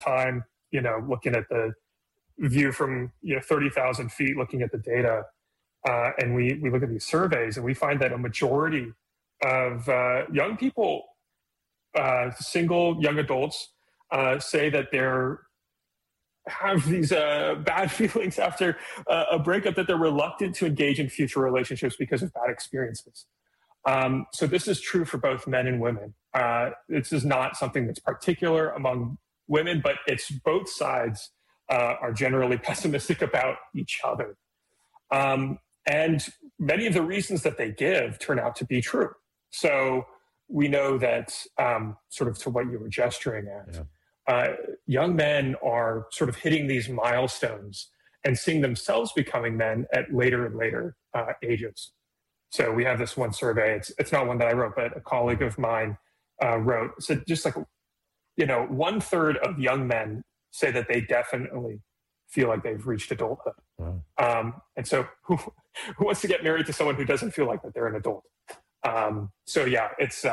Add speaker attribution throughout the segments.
Speaker 1: time, looking at the view from 30,000 feet, looking at the data, and we look at these surveys, and we find that a majority of young people, single young adults, say that they're have these bad feelings after a breakup, that they're reluctant to engage in future relationships because of bad experiences. So this is true for both men and women. This is not something that's particular among women, but it's both sides are generally pessimistic about each other. And many of the reasons that they give turn out to be true. So we know that, sort of to what you were gesturing at, young men are sort of hitting these milestones and seeing themselves becoming men at later and later ages. So we have this one survey. It's not one that I wrote, but a colleague of mine wrote. So just like, 1/3 of young men say that they definitely feel like they've reached adulthood. Wow. And so who wants to get married to someone who doesn't feel like that they're an adult? So yeah, it's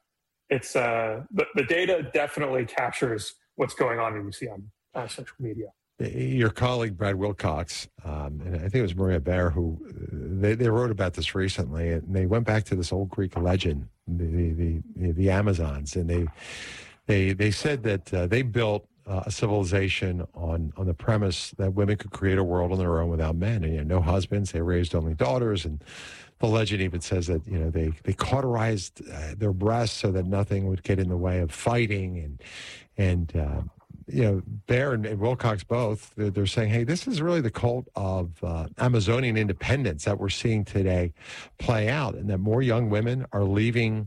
Speaker 1: the data definitely captures what's going on, and you see on social media.
Speaker 2: Your colleague, Brad Wilcox, and I think it was Maria Bear, who they wrote about this recently, and they went back to this old Greek legend, the Amazons, and they said that they built a civilization on the premise that women could create a world on their own without men, and no husbands. They raised only daughters, and the legend even says that they cauterized their breasts so that nothing would get in the way of fighting, and Bear and Wilcox both, they're saying, hey, this is really the cult of Amazonian independence that we're seeing today play out, and that more young women are leaving.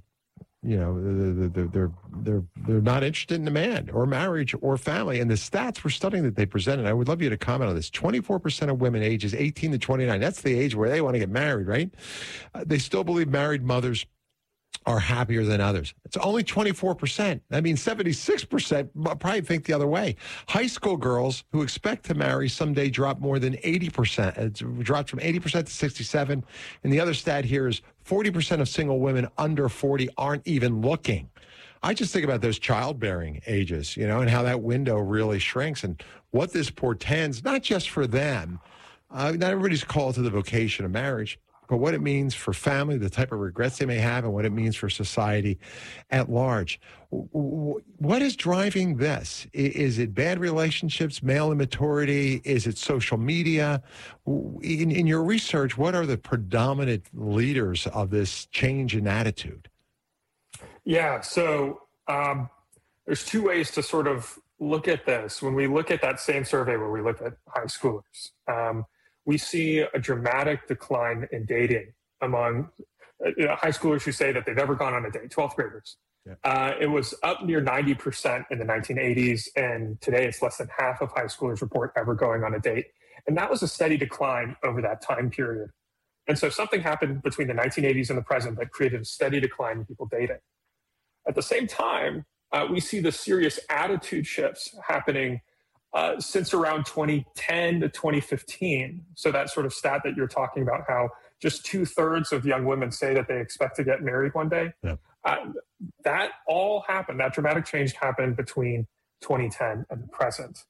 Speaker 2: They're not interested in a man or marriage or family. And the stats we're studying that they presented, I would love you to comment on this. 24% of women ages 18 to 29, that's the age where they want to get married, right? They still believe married mothers are happier than others. It's only 24%. That means 76% probably think the other way. High school girls who expect to marry someday drop more than 80%. It's dropped from 80% to 67. And the other stat here is 40% of single women under 40 aren't even looking. I just think about those childbearing ages, and how that window really shrinks, and what this portends, not just for them. Not everybody's called to the vocation of marriage, but what it means for family, the type of regrets they may have, and what it means for society at large. What is driving this? Is it bad relationships, male immaturity? Is it social media? In your research, what are the predominant leaders of this change in attitude?
Speaker 1: Yeah, so there's two ways to sort of look at this. When we look at that same survey where we look at high schoolers, we see a dramatic decline in dating among high schoolers who say that they've never gone on a date, 12th graders. Yeah. It was up near 90% in the 1980s, and today it's less than half of high schoolers report ever going on a date. And that was a steady decline over that time period. And so something happened between the 1980s and the present that created a steady decline in people dating. At the same time, we see the serious attitude shifts happening since around 2010 to 2015. So that sort of stat that you're talking about, how just 2/3 of young women say that they expect to get married one day. Yeah. That all happened. That dramatic change happened between 2010 and the present.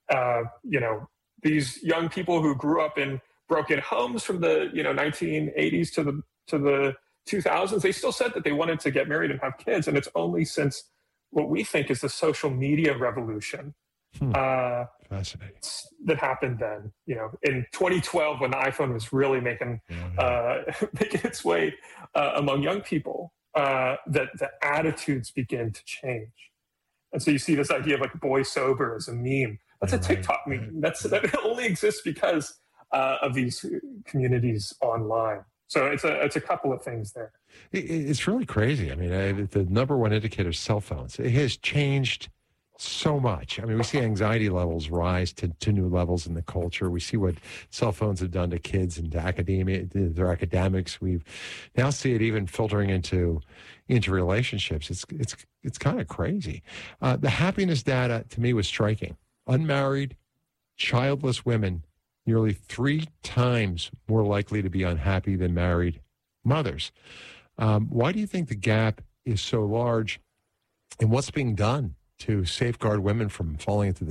Speaker 1: These young people who grew up in broken homes from the 1980s to the 2000s, they still said that they wanted to get married and have kids. And it's only since what we think is the social media revolution
Speaker 2: fascinating
Speaker 1: that happened then, in 2012, when the iPhone was really making its way among young people, that the attitudes begin to change. And so you see this idea of like boy sober as a meme. That's a TikTok meme. That only exists because of these communities online. So it's a couple of things there.
Speaker 2: It's really crazy. I mean, the number one indicator is cell phones. It has changed so much. I mean, we see anxiety levels rise to new levels in the culture. We see what cell phones have done to kids and to academia, their academics. We now see it even filtering into relationships. It's kind of crazy. The happiness data to me was striking. Unmarried, childless women, nearly 3 times more likely to be unhappy than married mothers. Why do you think the gap is so large, and what's being done to safeguard women from falling into